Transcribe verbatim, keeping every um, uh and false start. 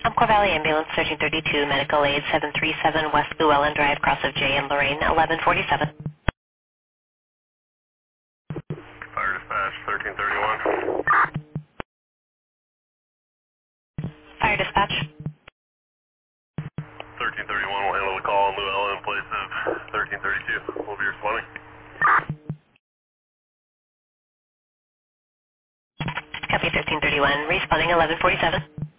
Umpqua Valley Ambulance, thirteen thirty-two, Medical Aid, seven three seven West Llewellyn Drive, cross of J and Lorraine, eleven forty-seven. Fire dispatch, thirteen thirty-one. Fire dispatch. thirteen thirty-one will handle the call in Llewellyn in place of thirteen thirty-two. We'll be responding. Copy thirteen thirty-one, responding eleven forty-seven.